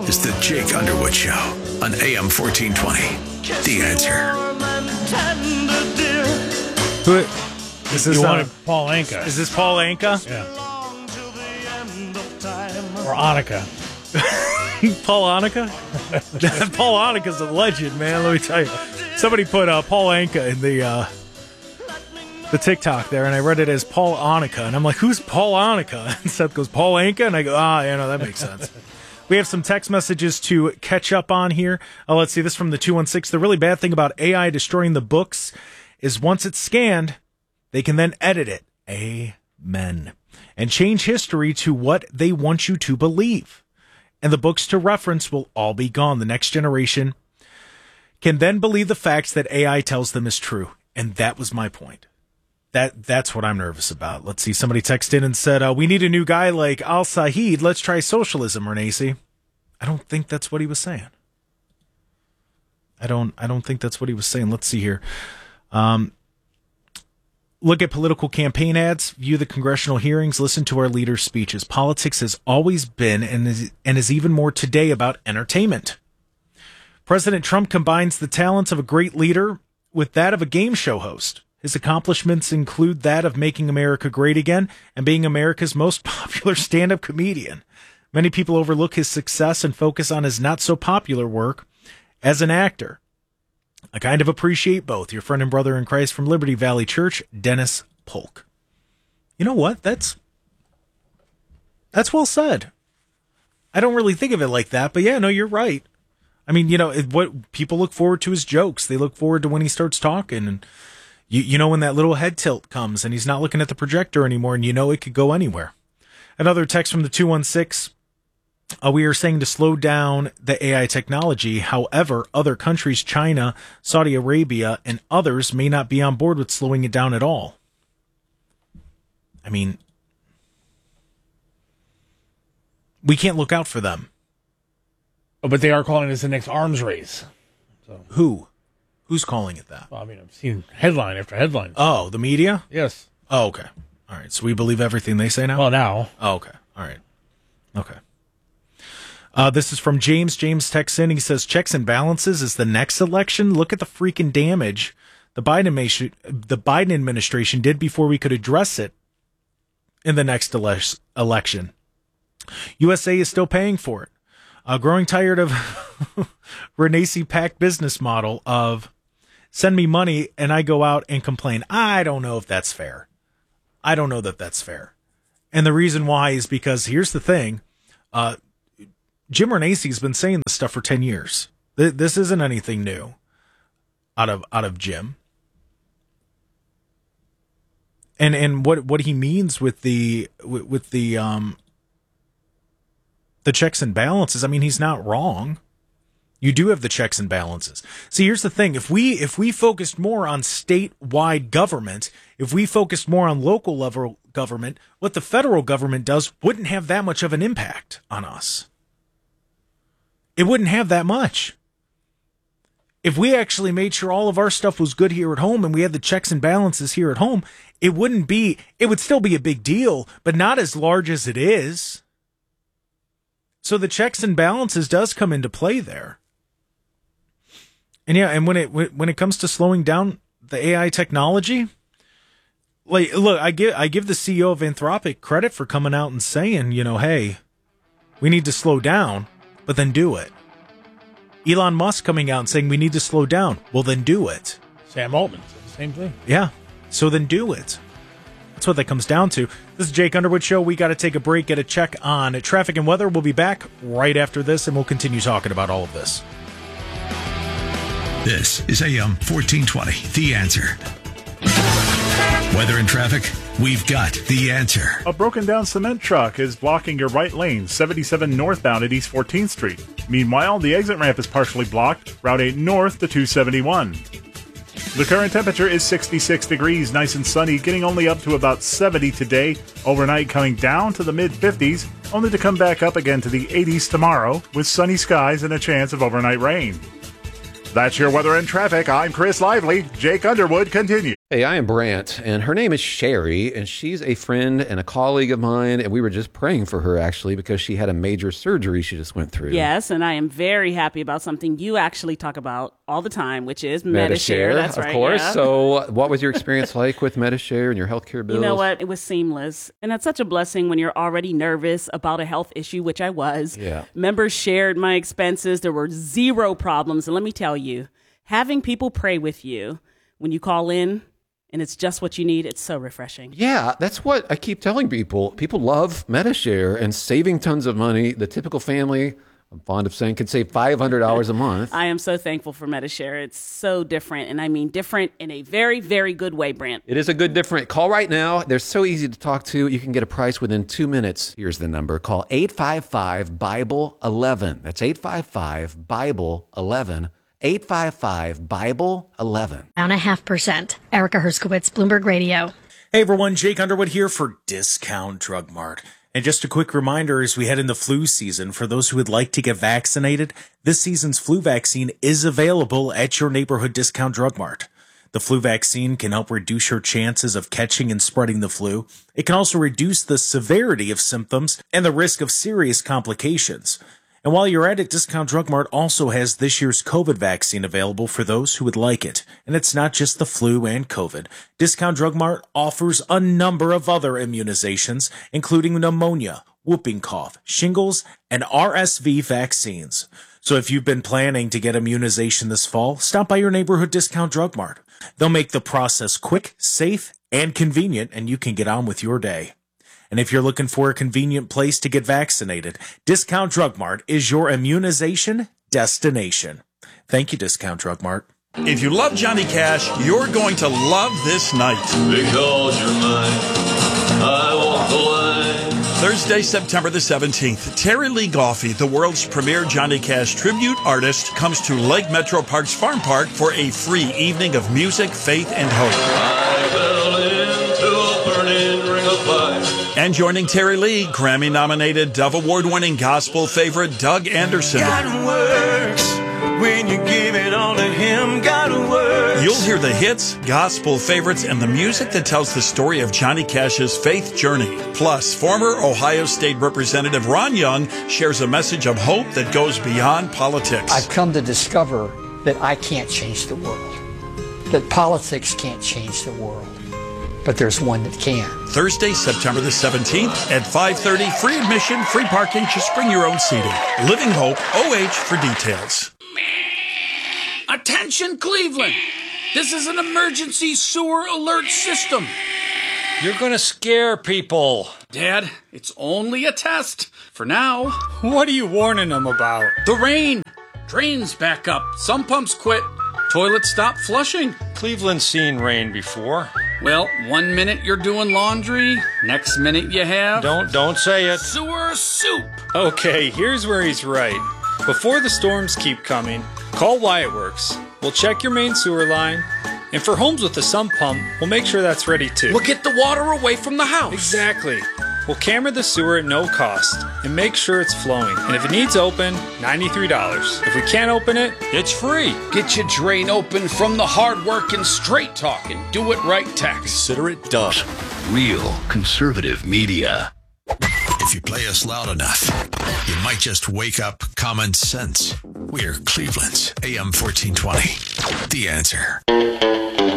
is the Jake Underwood Show on AM 1420. The Answer. Who is this? You wanted Paul Anka. Is this Paul Anka? Yeah. Or Annika. Paul Anka? Paul Anka's a legend, man. Let me tell you. Somebody put Paul Anka in the TikTok there, and I read it as Paul Anka, and I'm like, who's Paul Anka? And Seth goes, Paul Anka? And I go, that makes sense. We have some text messages to catch up on here. Let's see, this from the 216. The really bad thing about AI destroying the books is once it's scanned, they can then edit it. Amen. And change history to what they want you to believe. And the books to reference will all be gone. The next generation can then believe the facts that AI tells them is true. And that was my point. That's what I'm nervous about. Let's see. Somebody texted in and said, we need a new guy like Al-Saeed. Let's try socialism, Renacy. I don't think that's what he was saying. I don't think that's what he was saying. Let's see here. Look at political campaign ads, view the congressional hearings, listen to our leaders' speeches. Politics has always been and is even more today about entertainment. President Trump combines the talents of a great leader with that of a game show host. His accomplishments include that of making America great again and being America's most popular stand-up comedian. Many people overlook his success and focus on his not-so-popular work as an actor. I kind of appreciate both. Your friend and brother in Christ from Liberty Valley Church, Dennis Polk. You know what? That's well said. I don't really think of it like that, but yeah, no, you're right. I mean, what people look forward to is jokes. They look forward to when he starts talking, and you know when that little head tilt comes and he's not looking at the projector anymore, and it could go anywhere. Another text from the 216. We are saying to slow down the AI technology. However, other countries, China, Saudi Arabia, and others may not be on board with slowing it down at all. I mean, we can't look out for them. Oh, but they are calling this the next arms race. So. Who's calling it that? Well, I mean, I've seen headline after headline. Oh, the media? Yes. Oh, okay. All right. So we believe everything they say now? Well, now. Oh, okay. All right. Okay. This is from James. James texts in. He says, checks and balances is the next election. Look at the freaking damage the Biden administration did before we could address it in the next election. USA is still paying for it. Growing tired of Renacy Pack business model of send me money and I go out and complain. I don't know if that's fair. I don't know that that's fair. And the reason why is because here's the thing. Jim Renacy's been saying this stuff for 10 years. This isn't anything new out of Jim. And what he means with the checks and balances, I mean, he's not wrong. You do have the checks and balances. See, here's the thing. If we focused more on statewide government, if we focused more on local level government, what the federal government does wouldn't have that much of an impact on us. It wouldn't have that much. If we actually made sure all of our stuff was good here at home and we had the checks and balances here at home, it would still be a big deal, but not as large as it is. So the checks and balances does come into play there. And yeah, and when it comes to slowing down the AI technology, like, look, I give the CEO of Anthropic credit for coming out and saying, hey, we need to slow down, but then do it. Elon Musk coming out and saying we need to slow down, well, then do it. Sam Altman said the same thing. Yeah, so then do it. That's what that comes down to. This is Jake Underwood Show. We got to take a break, get a check on traffic and weather. We'll be back right after this, and we'll continue talking about all of this. This is AM 1420, The Answer. Weather and traffic, we've got the answer. A broken down cement truck is blocking your right lane, 77 northbound at East 14th Street. Meanwhile, the exit ramp is partially blocked, Route 8 north to 271. The current temperature is 66 degrees, nice and sunny, getting only up to about 70 today. Overnight coming down to the mid-50s, only to come back up again to the 80s tomorrow, with sunny skies and a chance of overnight rain. That's your weather and traffic. I'm Chris Lively. Jake Underwood continues. Hey, I am Brant, and her name is Sherry, and she's a friend and a colleague of mine, and we were just praying for her, actually, because she had a major surgery she just went through. Yes, and I am very happy about something you actually talk about all the time, which is Medi-Share. That's right, of course. yeah. So what was your experience like with Medi-Share and your healthcare bills? You know what? It was seamless. And that's such a blessing when you're already nervous about a health issue, which I was. Yeah. Members shared my expenses. There were zero problems. And let me tell you, having people pray with you when you call in, and it's just what you need, it's so refreshing. Yeah, that's what I keep telling people. People love Medi-Share and saving tons of money. The typical family, I'm fond of saying, can save $500 a month. I am so thankful for Medi-Share. It's so different, and I mean different in a very, very good way, Brant. It is a good different. Call right now. They're so easy to talk to. You can get a price within 2 minutes. Here's the number. Call 855-BIBLE-11. That's 855-BIBLE-11. 855-BIBLE-11. 1.5%. Erica Herskowitz, Bloomberg Radio. Hey everyone, Jake Underwood here for Discount Drug Mart. And just a quick reminder as we head into flu season, for those who would like to get vaccinated, this season's flu vaccine is available at your neighborhood Discount Drug Mart. The flu vaccine can help reduce your chances of catching and spreading the flu. It can also reduce the severity of symptoms and the risk of serious complications. And while you're at it, Discount Drug Mart also has this year's COVID vaccine available for those who would like it. And it's not just the flu and COVID. Discount Drug Mart offers a number of other immunizations, including pneumonia, whooping cough, shingles, and RSV vaccines. So if you've been planning to get immunization this fall, stop by your neighborhood Discount Drug Mart. They'll make the process quick, safe, and convenient, and you can get on with your day. And if you're looking for a convenient place to get vaccinated, Discount Drug Mart is your immunization destination. Thank you, Discount Drug Mart. If you love Johnny Cash, you're going to love this night. Because you're mine, I walk the line. Thursday, September the 17th, Terry Lee Goffey, the world's premier Johnny Cash tribute artist, comes to Lake Metro Parks Farm Park for a free evening of music, faith, and hope. I fell into a burning ring of fire. And joining Terry Lee, Grammy-nominated, Dove Award-winning gospel favorite Doug Anderson. God works when you give it all to Him. God works. You'll hear the hits, gospel favorites, and the music that tells the story of Johnny Cash's faith journey. Plus, former Ohio State Representative Ron Young shares a message of hope that goes beyond politics. I've come to discover that I can't change the world, that politics can't change the world, but there's one that can. Thursday, September the 17th at 5:30, free admission, free parking, just bring your own seating. Living Hope, OH for details. Attention, Cleveland! This is an emergency sewer alert system. You're gonna scare people. Dad, it's only a test. For now. What are you warning them about? The rain. Drains back up. Some pumps quit. Toilets stop flushing. Cleveland's seen rain before. Well, 1 minute you're doing laundry, next minute you have... Don't say it. Sewer soup. Okay, here's where he's right. Before the storms keep coming, call Wyatt Works. We'll check your main sewer line. And for homes with a sump pump, we'll make sure that's ready too. We'll get the water away from the house. Exactly. We'll camera the sewer at no cost and make sure it's flowing. And if it needs open, $93. If we can't open it, it's free. Get your drain open from the hard work and straight talking. Do it right tax. Consider it done. Real conservative media. If you play us loud enough, you might just wake up common sense. We're Cleveland's AM 1420. The Answer.